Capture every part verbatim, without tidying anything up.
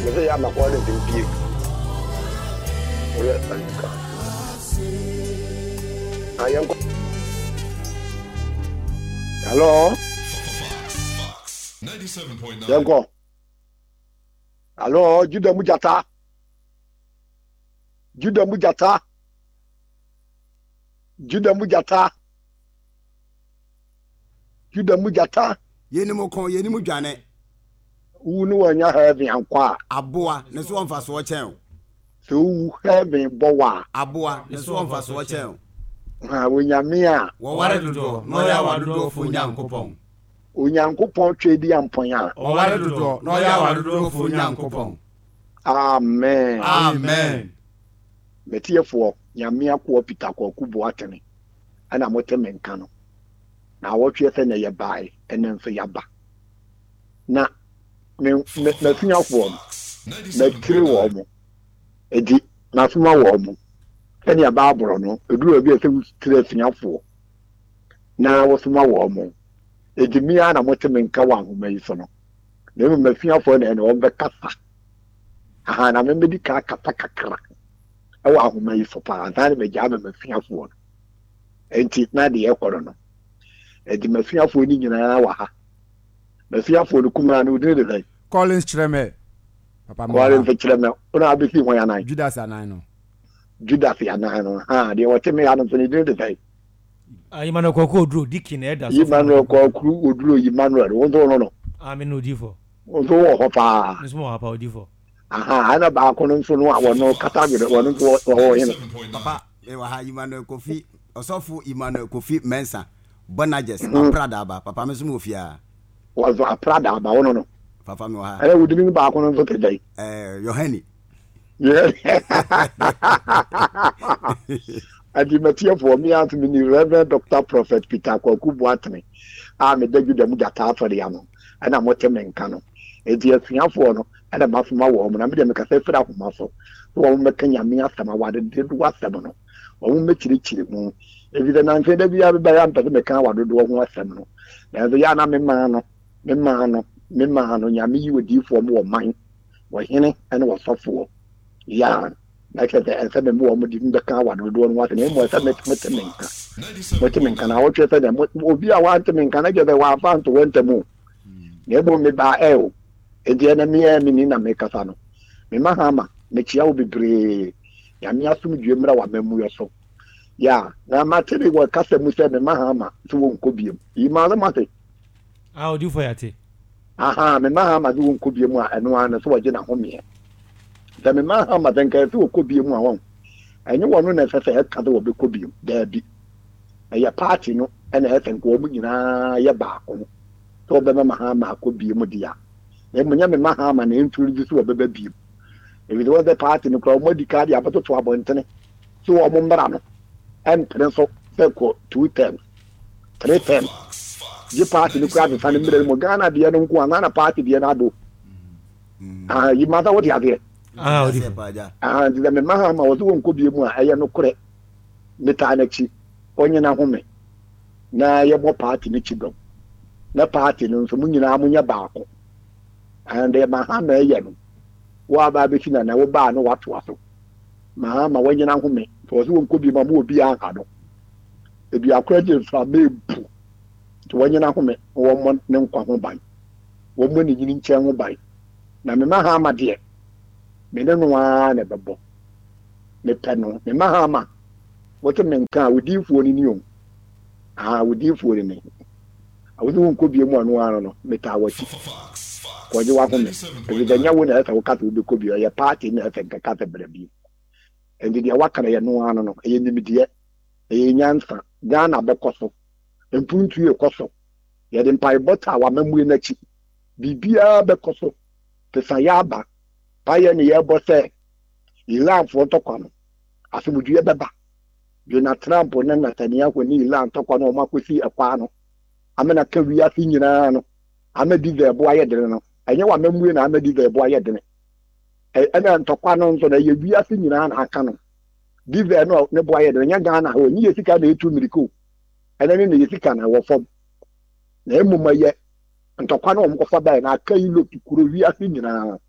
me say I'm according to P. Yes, I am. Hello. ninety-seven point nine. Yanko. Hello, Judah Mujata. Judah Mujata. Judah Mujata. Judah Mujata. Yenimu kon yenimu dwane. Unu wanya heaven ankwa. Aboa, ne so onfa so chen. So heaven bowa. Aboa, ne so onfa so chen. Ha wonyame a. Wo ware dodo, no ya wadodo fo nyankopon. Onyankopon twedi ampon a. Wo ware dodo, no ya wadodo fo nyankopon. Amen. Amen. Metiefo nyame akwo Peter Kwakubu atene. Ana moteme nka no. Na wotwe se na ye bai ene nso yaba. Na me me na fiafo na tiri wo mo. Edi na suma wo mo. Ene ya ba aboro no, eduru bi ese tiri fiafo. Na wo suma wo mo. Edi mi ana moteme nka wa ahoma yi so no. Na me fiafo na ene wo be kasa. Aha na me medi ka kata kakra. Ewa ahoma yi so pa, na me ja me fiafo no. Enti na de ekoro no. Edi mafiafo ni nyina wa ha. Mafiafo no kuma na odin de dai. Collins Chireme. Papa mo. Collins Chireme. Ona abisi ho yana. Judas anan no. Judas yana no. Ha, de wote me yana so ni de dai. Ah, Emmanuel Kwaku Oduro Dikin e da so. Emmanuel Kwaku Oduro Emmanuel. Wonzo no no. Ah, me no difo. Wonzo wo ho pa. Me so wo pa odifo. Aha, ana ba ko no so no a wono katagbe wono wo yin. Papa, e wa ha Emmanuel Kofi, Osofu Emmanuel Kofi Mensa. Bonages na Prada ba papa me sumo ofia wazo a Prada ba wono no papa me wa ha eh wudimi ba ko no so tedai eh Yohani yeah adi matia for me out me Reverend Doctor Prophet Peter Kwakubu atene a me daju dem gata afere ya no ana moteme nka no edi afiafo no ana mafuma wo mo na me dem ka se fira homa so so wo me kanya me asama wade de do asem no wo me chirichiri mu evide na nke de bia be ya mpese me kan wadodo ho asem no na ze ya na me ma no me ma no me ma no nyame yi wodi fo mo wo man wo hene ene wo sofo ya na ke de ense me mo mo di be kan wadodo no asem mo se me me me nka mo te me nka na wo twe se de obi a wa te me nka na je de wa fa nto wente mu ne bo me ba e o e de na me e mi na me kasa no me ma ha ma me chia wo bebre ya me asum due mra wa memu yo so ya na materi wa kasa musa me mahama so won kobiem yi ma ma te ah odi fo yate aha me mahama so won kobiem a eno an so waje na home da me mahama den ka so kobiem a won enye wono na sese e ka do be kobiem da bi e ya party no e na esen ko mu nyina ya ba ko so be me mahama kobiem dia e munya me mahama na introduce so be be biem e we do the party no ko mo di card ya bato to abontene so o mo mbara no and so feko two times three times je party ni kwa be fan mi mo Ghana de no nko ana na party de na do ah yi mata what ya de ah odi ah de me ma ma wo so nko bi mu a eye no kure meta na chi onye na home na ye bo party ni chi do na party no so munyina amunya baako and e ma ha na eye no wa ba be fina na wo ba no wato aso ma ma wonye na home so so nko bi ma mo obi aka do e bi akwa je so amebu to wonye na home wo mo ne nkwa ho ban wo mo ni nyini nchen ho ban na me ma ha ma de me ne no a na bebo me pe no me ma ha ma wo te men ka wodifuo ni ni o ah wodifuo ni ni awu nko bi mu anu ano no me ta wachi ko je wa home e bi danya wo na ta wo ka to bi ko bi ya party na fa ka ta bra bi endi dia wakara ya no ano no e nimidie e nyansa Ghana be koso empuntu e koso ye de mpai bota wa mamu na chi bibia be koso pesa ya ba pa ye ne ye bo se Iran fo to kwano asumudu ye beba Donald Trump na Netanyahu ni Iran to kwano ma kosi akwa no amena ka wi afi nyina no amedi ve bo aye de no enye wa mamu na amedi ve bo aye de ne ena ntokwa no nso na ye wi afi nyina na aka no dive no ne bo aye de nya Ghana ho ni yesika na etu miriko ena ne ne yesika na wo fom na emuma ye ntokwa no omkofa ba na aka yi lo kuro wi afi nyina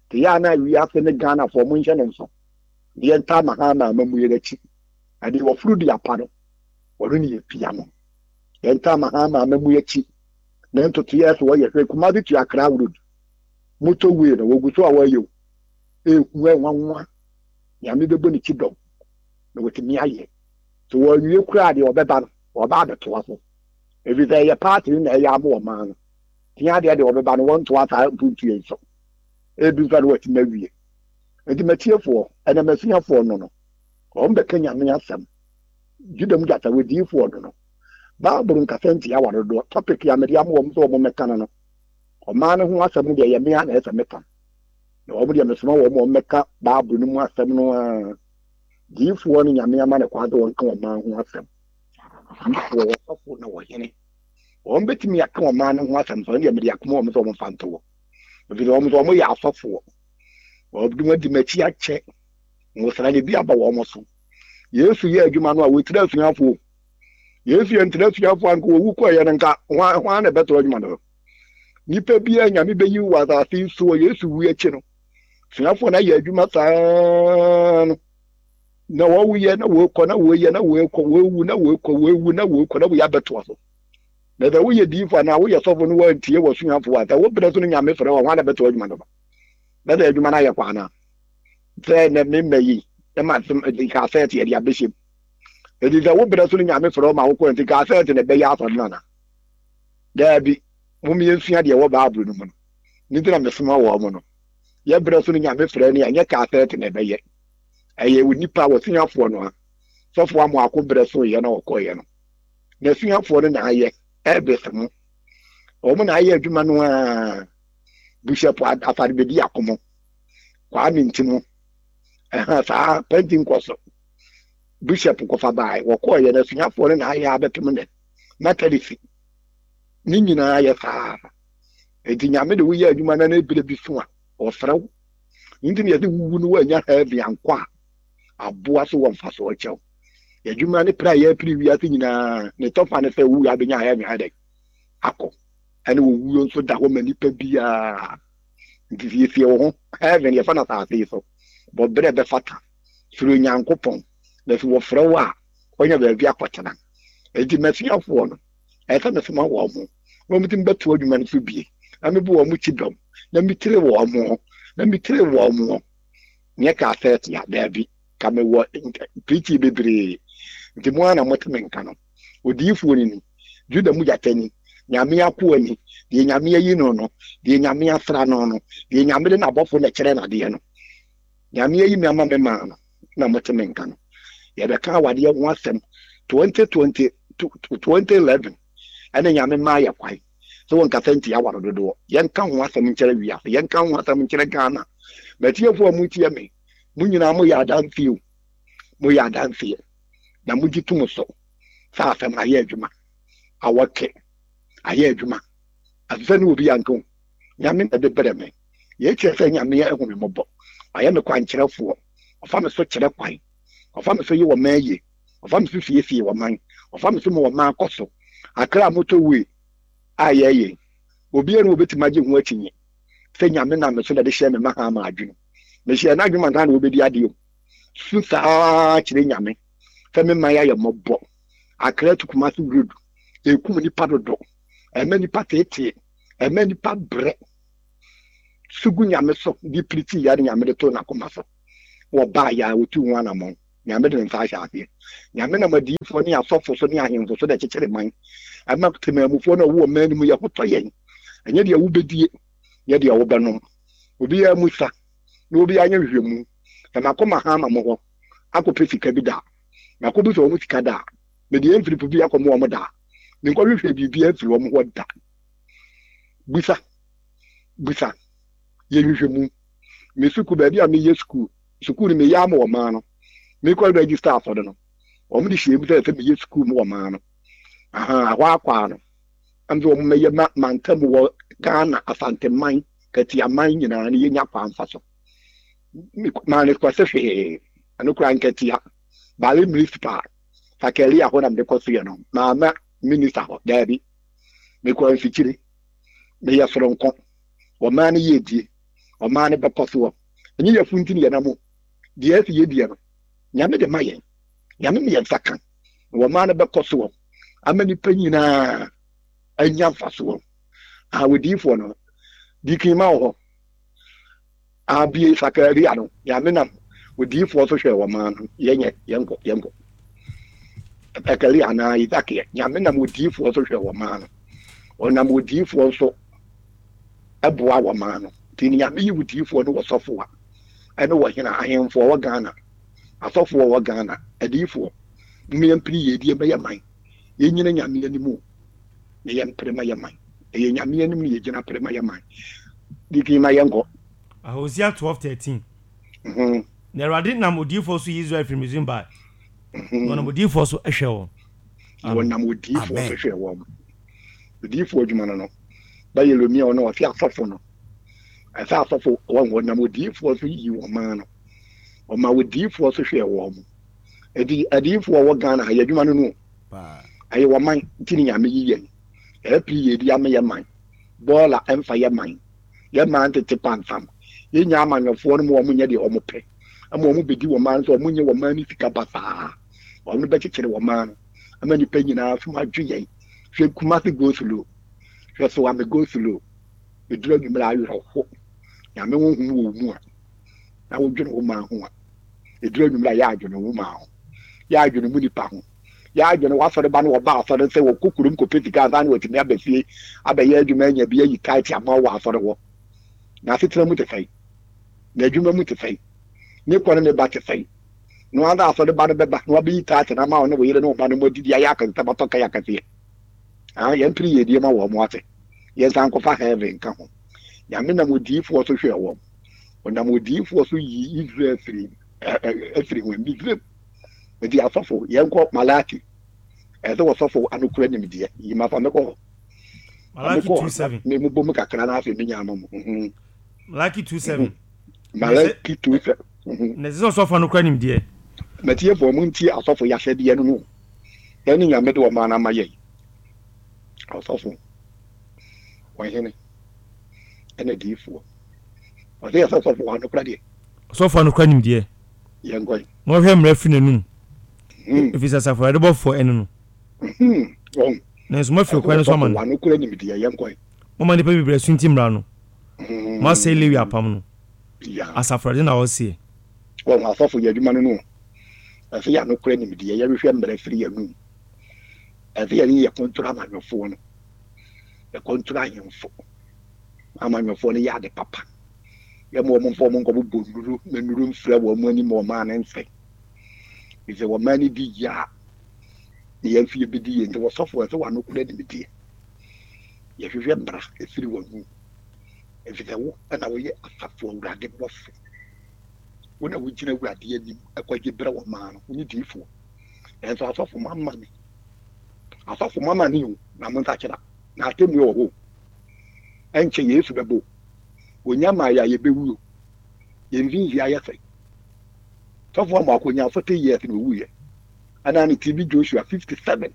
te ya na wi afa ne Ghana for mo nhye ne nso de enta mahama mamu ye gachi ade wo furu di apa no wo ru ni ye pia mo enta mahama mamu ye chi na ntoto ye so wo ye hwe kuma bi tu akra road moto we na wo guso a wo ye e ku e nwanwa ya me bebo ni chi dom na wo ti mi aye so wo wie kura de obeba no oba da to aso ebi say ye party na ya mo ma no tia de de obeba no won to ata putu enso ebi so wo ti na wie enti matiefo ena masuafo no no o mbe kanya me asam judam jata we di fo no no ba buru nkafenti ya waro do topic ya me ya mo mo so mo meka no o ma no ho asam de ye me ya na esa meka na o mo de mesoma wo mo meka ba buru no mu asam no di fo no nyame ama ne kwado won ka o ma ho asam wo wo na wo yene o mbe timi aka o ma no ho asam so de me de akoma mo so mo fanto wo bi do mo so mo ya afafo o bi mo di machi ache mo sala de bi aba wo mo so Yesu ye adwuma no a wetira suafo Yesu ye ntira suafo anko wu ko ye nka hwa hwa na beto adwuma no nipa bi anya me beyi wa za fi so Yesu wu echi no suafo na ye adwuma saa no na wo wu ye na wo ko na wo ye na wo ko wo wu na wo ko wo wu na wo ko na wo ya beto so na da wo ye di fa na wo ye sofo no wa ntie wo suafo wa da wo bere so no nya me fere wa hwa na beto adwuma no na da adwuma na ye kwa na se na me meyi e ma the cassette e dia bishop e di da wo bere so no nya me fere ma wo ko nti cassette na be ya so na na da bi mo mi ensua de wo ba abru no mo ni dira me soma wo mo no ye bere so no nya me fere ni anya cassette na be ye eye wo nipa wo suafo no a sofo amo akọ bere so ye na wo ko ye no na suafo no na aye e be se mo o mo na aye adwuma no a bishop afari be di akomo kwa mi ntimo eh sa painting koso bishop ko fa bai wo ko ye na suafo no na aye abetem ne matalisi ni nyina aye fa e di nyame de wo ye adwuma na na bile bi so a o frew ndimi ye de wuwu no wa nya ha bi ankwa aboa so wo mfa so o chew ye adwuma ne pra ye pri wi ati nyina ne tofa ne fe wu ya be nya ha mi ha de akọ ene wo wu nso da ho mani pa bia ndivie fie wo heaven ye fa na ta ase so bo bre be fata furu nyankopon na fi wo frɛ wa onya ba bia kwatena enti masiafo no e fa na sema wo mo wo mutim beto adwuma no so bie ame bu wo mu chidom na mitire wo mo na mitire wo mo nye ka set ya dabi ka me wo preach bebre nti mo ana motime nka no odiifo ni juda mu jatani nyame akoani de nyame yi no no de nyame afra no no de nyame na abofo na kire na de no nyame yi me ama me ma no na motime nka no ye be ka wade ye ho asem twenty twenty twenty eleven ana nyame ma ya kwai so won ka fenti ya waro dodo ye nka ho asem nkire wi afa ye nka ho asem nkire Ghana betiefo amu tie me munyina mo ya dan fiu mo ya dan fie na mujitum so sa afem aye adwuma awake aye adwuma afani obi yanko nyame na de breme ye kyerɛ nyame ya ehumi mobo aye me kwan kyerɛfo ofa me so kyerɛ kwan ofa me so yi wo maye ofa me so fie fie wo man ofa me so mo wo man koso akra moto we aye ye obi enu obetima gye ho akinye fe nyame na me so na de hye me ma ha ma adwene me hye na adwuma na obedi ade o su saa kyerɛ nyame fe me man ya ye mobo akra tukuma so grudu ekum ni padodo emeni patete emeni pa bre sugu nyame so di priti ya nyame de to na koma so wo ba ya otu hu ana mo nyame de nfa sha afie nyame na madi fo ni asofo so ni ahemfo so de kekere man ama temamufo na wo man mu ye hoto yen enye de wo bedie ye de wo benom obi ya musa na obi anya hwehwemu na makoma ha ma mo ho akopɛ sika bi da makɔbi so wo sika da me de emfiri bi akɔmo wo da me nkɔ hwehwɛ bibia afiri wo mo ho da bisa bisa ye hwehwemu me suku ba bia me ye suku suku ni me ya ma wo ma no me kɔ register afɔ do no wo mo de hye bi sɛ me ye suku mo wo ma no aha ahwa akwa no amzo wo me ye ma mantam wo Ghana asante man kati aman nyina ne ye nya kwa mfa so ma ne kwa se hwe anu kwa nkatia bale municipal fakeli aho na mdeko so ye no ma ma minister ho dabi me kwa mfikiri me ya soronko wo ma ne ye die ɔmaa ne bɛkɔ so wɔ ɛnyɛ yɛ funti yɛ na mo deɛ ɛfi yɛ deɛ no nyame de ma yɛn nyame me yɛn nsa ka ɔmaa ne bɛkɔ so wɔ ama nipa nyinaa anya mfa so wɔ a wodiifoɔ no dikin ma wɔ hɔ a bie Sakaria no nyame nam wodiifoɔ so hwɛ ɔmaa no yɛnyɛ yɛnkɔ yɛnkɔ Sakaria na Isakia nyame nam wodiifoɔ so hwɛ ɔmaa no ɔnam wodiifoɔ so ɛboa ɔmaa no nti nyame yi wodiifoɔ no wɔ sɔfo a ɛne wɔ hena ahemfoɔ wɔ Ghana asɔfoɔ wɔ Ghana adiifoɔ mmɛmpiri yɛ die bɛyɛ man yɛnyina nyame anim ne yɛmpere ma yɛ man ɛyɛ nyame anim ne yɛgyina pere ma yɛ man dikin ma yɛnkɔ Hosea twelve thirteen mhm na Awurade nam odiifoɔ so yi Israel firi Misraim ba na nam odiifoɔ so ɛhwɛ wɔn wɔnam odiifoɔ so hwɛ wɔn odiifoɔ adwuma no no ba Yeremia ɔno ɔte asɔfo no ɛsɛ asɔfo wɔn wɔnam odiifoɔ so yi wɔn man no ɔma odiifoɔ so hwɛ wɔn ɛdi adiifoɔ wɔ Ghana ayɛ adwuma no no ayɛ wɔn man ntini nyame yi yɛn ɛpiri yɛ di ama yɛ man bɔɔla ɛmfa yɛ man yɛ man tete pansam yɛ nya amanyɔfoɔ no mu wɔn nyɛ deɛ wɔn pɛ ama wɔn bɛdi wɔn man so wɔn nyɛ wɔn man ne sika basaa wɔn bɛkyekyere wɔn man no ama nipa nyinaa so adwe yɛn hwɛ Kumasi go slow hwɛ so ame go slow eduro nwumere ayɔrɔ hɔ nyame wɔn hu wɔ mu a na wɔdwene wɔn man ho a eduro nwumere yɛ adwene wɔn man ho yɛ adwene mu nipa ho yɛ adwene wasɔre ba no wɔba asɔre sɛ wɔ kukurum kɔpɛ sika ansa ne wɔtumi abɛfie abɛyɛ adwuma anya bi ayi kaiti ama wɔ asɔre hɔ na asetena mu te fɛn na adwuma mu te fɛn ne kɔ ne ba te fɛn na wanda asɔre ba no bɛba na wabɛyi kaiti na ama wɔn ne wɔyere ne wɔba no mu adidi ayɛ akasita bɛtɔ kɛyɛ akɛseɛ ah yɛn piri yɛ die ma wɔn mo ate yɛn san kɔfa heaven ka ho nyame nam odiifoɔ so hwɛ wɔn ɔnam odiifoɔ so yi Israel firi ɛfiri wɔn Israel edi asɔfo yɛn kɔ Malaki ɛsɛ wɔsɔfo anokura nimdeɛ yi ma fa mɛkɔ Malaki two seven me mu bom kakra na afɛ me nya ama mo mhm Malaki two seven Malaki two seven na sɛ ɔsɔfo anokura nimdeɛ matie fo mu ntie asɔfo yɛhyɛdeɛ no no yɛn nyame de wɔn ana ma yɛ asɔfo wɔn hene ɛna diifoɔ ɔsɛ yɛ sɔfo anokura deɛ ɔsɔfo anokura nimdeɛ yɛn kɔ mo hwɛ mmerɛ fi n'anum efisɛ asafo ade bɔfoɔ ɛno no wɔn na nso mo afiri kwan no so ama no anokura nimdeɛ yɛn kɔ mo ma nipa bibire so nti mmara no mo asɛ lewi apam no asafo ade na wɔsie wɔn asɔfo yɛ adwuma no no ɛsɛ yɛ anokura nimdeɛ yɛhwɛ mmerɛ firi yɛn no ɛsɛ yɛ yɛ kɔntura amanyɔfoɔ no yɛ kɔntura ahemfo amanyɔfoɔ no yɛ ade papa yɛ mo mo fɔ mo nkɔ bo nuru na nuru mfrɛ wɔ mo ani mo ma na nsɛ ɛsɛ wɔ ma ni di ya yɛ fie bi di yɛ nti wɔ sɔfo ɛsɛ wɔ anokura nimdeɛ yɛhwehwɛ mbra ɛfiri wɔn mu ɛfisɛ wo ɛna wɔyɛ asafo awurade bɔfo wo na wogyina awurade anim ɛkɔgye berɛ wɔ maa no wone diifoɔ ɛnso asɔfo mama ne asɔfo mama ne o na mo nsakyera na atemmu wɔ hɔ ɛnkyɛ Yesu bɛbɔ onya ma ya yɛbɛwu o yɛmfi nhyia yɛ sɛ sɔfo ama akɔnya forty years na ɔwuyɛ ana ne T B Joshua fifty seven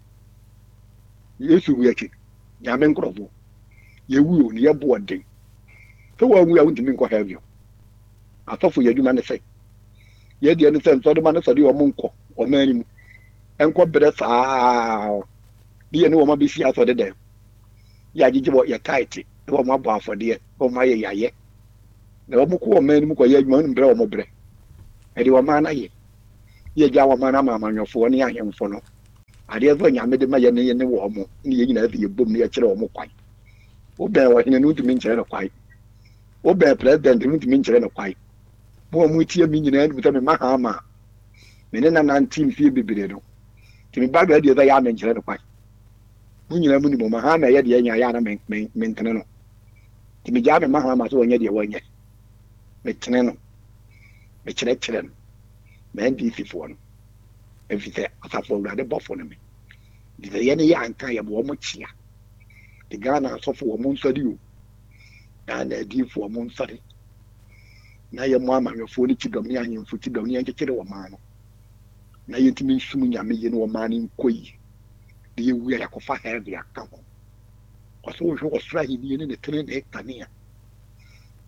Yesu wu akyi nyame nkorɔfo yɛwu o ne yɛbɔ ɔden sɛ wɔawu a wontumi nkɔ heaven asɔfo yɛ adwuma ne sɛ yɛdeɛ ne sɛ nsɔde ma ne sɔde ɔmo nkɔ ɔma anim ɛnkɔ berɛ saa ne yɛ ne wɔma bɛsi asɔde dɛm yɛagyegye wɔ yɛ taete ne wɔma abɔ afɔdeɛ wɔma ayɛ yɛayɛ na wɔmo kɔ ɔma anim kɔyɛ adwuma no mbrɛ wɔmo berɛ ɛde wɔma no ayɛ yɛgya wɔma no ama amanyɔfoɔ ne ahemfo no adeɛ sɛ nyame de ma yɛ ne yɛ ne wɔ mo ne yɛ nyinaa sɛ yɛbom ne yɛkyerɛ wɔmo kwan wobɛn wɔhene no wontumi nkyerɛ no kwan wobɛn president no wontumi nkyerɛ no kwan mo a motie me nyinaa nim sɛ mema ha ama me ne nanante mfie bebree no nti me baga deɛ sɛ yɛ ama nkyerɛ no kwan mo nyinaa mu nim ma ha na ɛyɛ deɛ nya yɛ ana mentene no nti megyaa me ma ha ama sɛ wɔnyɛ deɛ wɔnyɛ metene no mekyerɛkyerɛ no ma N D C foɔ no ɛfiri sɛ asafo awurade bɔfo no me nti sɛ yɛne yɛ anka yɛbɔ mo kyea de Ghana asɔfo wɔ mo nsɔre o Ghana adiifoɔ mo nsɔre na yɛ mo amanyɔfoɔ no kyidɔm ne ahemfo kyidɔm ne yɛnkyekyere wɔ maa no na yɛntumi nsum nyame yie ne wɔ maa no nkɔ yi de yɛwu a yɛakɔfa hɛde aka ho ɔsɛ wohwɛ ɔsoro ahennie ne ne tene ne ɛkane a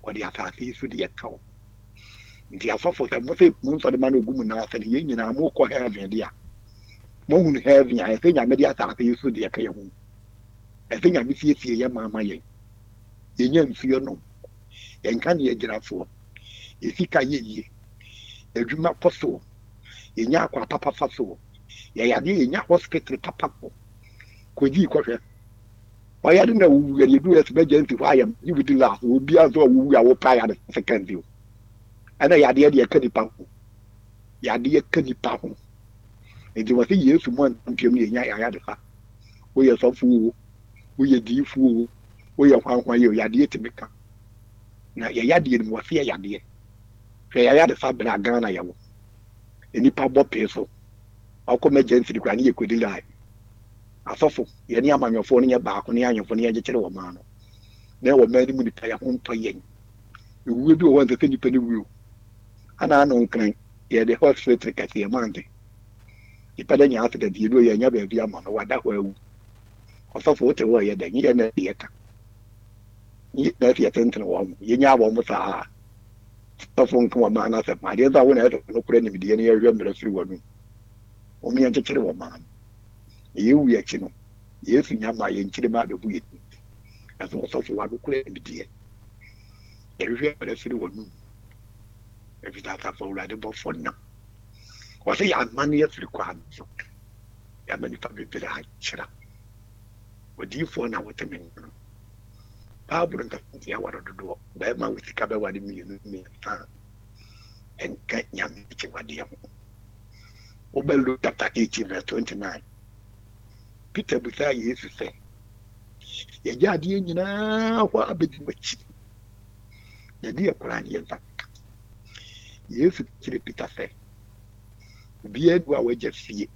ɔde asase yi so deɛ ka wo nti asɔfo sɛ mo sɛ mo nsɔre ma no ogu mu na sɛ yɛn nyinaa mo kɔ heaven de a mo hu heaven a ɛsɛ nyame de asase yi so deɛ ka yɛ ho ɛsɛ nyame siesie yɛ maama yɛn yɛnya nsuo nom yɛnka ne yɛgyina soɔ yɛsika yɛ yie adwuma kɔ so yɛnya akɔ papa fa so yɛyade yɛnya hospital papa kɔ kɔgyi kɔhwɛ ɔyɛ de na wuwu yɛ du ɛsɛ bɛgya nti hɔ ayɛ yi bi di last obi aso a wuwu a wɔpa yɛ de second deal ɛna yadeɛ deɛ ka nipa ho yadeɛ ka nipa ho nti wɔ sɛ yesu mu antiam ne yɛnya yɛayɛ de fa woyɛ sɔfo o woyɛ diifo o woyɛ hwanhwan yɛ yadeɛ tumi ka na yɛyadeɛ no mu wɔ sɛ yɛ yadeɛ hwɛ yɛayɛ de fa bere a Ghana yɛwɔ nipa bɔ pee so ɔkɔ emergency de kora ne yɛkɔdi line asɔfo yɛne amanyɔfoɔ no yɛ baako ne anyɔfoɔ no yɛgyekyere wɔ maa no na ɛwɔ maa no mu nipa yɛ ho ntɔ yɛn ewuo bi wɔ hɔ nsɛ sɛ nipa no wuo ana ano nkran yɛde hospital kɛse yɛ mante nipa da nya accident yɛdu yɛnya baabi ama no wada hɔ awu ɔsɔfo wote hɔ yɛ dɛ nyɛ na yɛka nyɛ na yɛ tentene wɔ mo yɛnya abɔ mo saa sɔfo nka wɔ maa no asɛm adeɛ sɛ wo na ɛsɛ no kora nimdeɛ no yɛhwɛ mmerɛ firi wɔ no wɔn yɛnkyekyere wɔ maa no yɛwu yɛkyi no yesu nyama yɛnkyere ma abɛbu yɛ ɛso ɔsɔfo wado kora nimdeɛ yɛhwehwɛ mmerɛ firi wɔ no ɛfiri asafo awurade bɔfo nam wɔsɛ yɛ ama no yɛfiri kɔ ano so yɛama nipa bebree akyerɛ odiyifoɔ na wɔteme no baabolo nkasɛnti aware dodoɔ bɛrima wo sika bɛwade mmienu mmiɛnsa ɛnka nyame akyiwadeɛ ho wobɛlo chapter eighteen verse twenty-nine Peter busaa yesu sɛ yɛgye adeɛ nyinaa hɔ abɛdi m'akyi yɛde yɛ koraa ne yɛmfa yesu kyerɛ Peter sɛ obiara du a wagya fie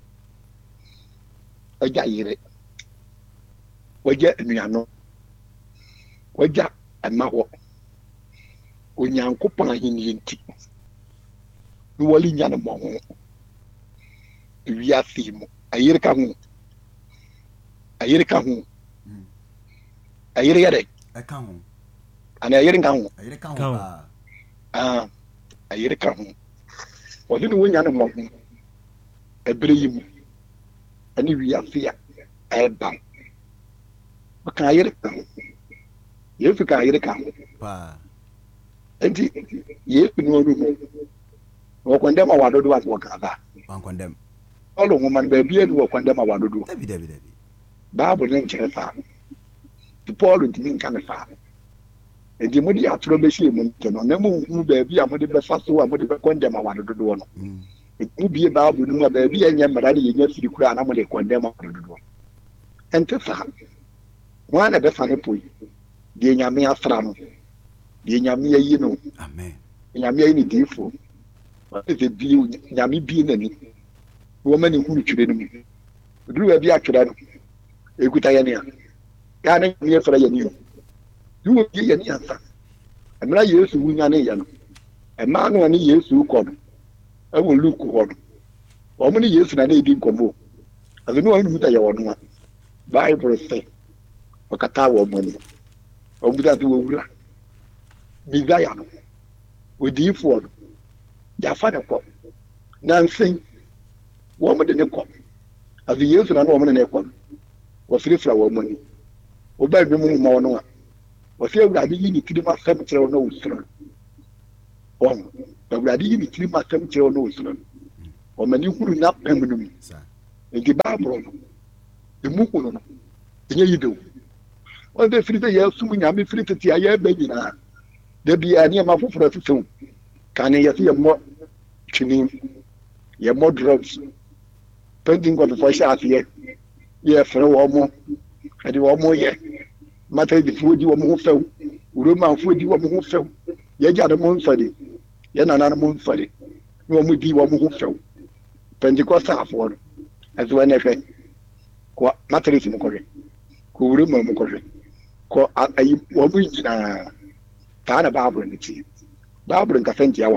wagya yere wagya anuano wagya ɛma hɔ onyankopɔn ahenni nti ne wɔle nya no mmɔho wiase mu ayere ka ho ayere ka ho ayere yɛ dɛ ɛka ho ana ayere nka ho ayere ka ho paa ah ayere ka ho wɔde ne wonya no mmɔho ɛberɛ yi mu ɛne wiase a ɛɛba ɔka ayere ka ho yesu ka ayere ka ho paa enti yesu ne ɔno mu wɔkɔndɛm a wadodo as wɔka ba wankɔndɛm ɔlo nwoma no baabi adu wɔkɔndɛm a wadodo dabi dabi dabi Bible ne nkyerɛ saa nti Paul ntumi nka ne saa enti mode atoro bɛhyɛ mu nti no na mu hu baabi a mode bɛfa so a mode bɛkɔndɛm a wadodo no mu bie Bible no mu a baabi a ɛnyɛ mmara ne yɛnya firi kura na mode kɔndɛm a wadodo ɛnte saa wɔn na bɛfa ne poyi deɛ nyame asra no deɛ nyame ayi no amen nyame ayi ne diifo wɔsɛ bie nyame bie n'ani wɔma ne hunu twere no mu duru baabi atwerɛ no ekuta yɛ ne a yaa ne nyame afra yɛ ne o duwɔ bie yɛ ne ansa ɛmira yesu wunya ne yɛ no ɛmaa no ne yesu kɔ no ɛwɔ luke hɔ no wɔn ne yesu na ne edi nkɔmɔ ɛso ne wɔn mu ta yɛ wɔn a bible sɛ ɔkata wɔn mu ani wɔn mu ta sɛ wɔwura bisaya no odiifoɔ no yafa ne kɔ nansen wɔn mu de ne kɔ ɛso yesu na ne wɔn ne ne kɔ no wɔfirifira wɔn mu ani wɔbɛn bi mu ma wɔn a wɔsɛ awurade yi ne tirim asɛm kyerɛ wɔn na wɔsoro wɔn awurade yi ne tirim asɛm kyerɛ wɔn na wɔsoro wɔn ani huru na pɛm no mu nti baaburo no emu huru no enye yi dew wɔn de firi sɛ yɛsum nyame firi tete a yɛbɛ nyinaa dabi a nneɛma foforɔ asesɛm kane yɛsɛ yɛmmɔ twene yɛmmɔ drugs pentikɔtfoɔ hyɛ aseɛ yɛfrɛ wɔn mo ɛde wɔn mo yɛ matadifoɔ di wɔn ho fɛw romanfoɔ di wɔn ho fɛw yɛgya no mo nsɔre yɛ nana no mo nsɔre na wɔn di wɔn ho fɛw pentikɔstafoɔ no ɛso ɛna hwɛ kɔ matrix mu kɔhwɛ kɔ roman mu kɔhwɛ kɔ ayi wɔn mo nyinaa saa na baaburo no tie baaburo nkasa ntia